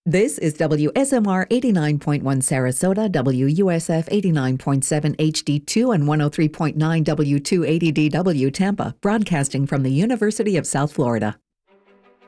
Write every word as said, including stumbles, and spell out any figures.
This is W S M R eighty-nine point one Sarasota, W U S F eighty-nine point seven H D two, and one oh three point nine W two eighty D W Tampa, broadcasting from the University of South Florida.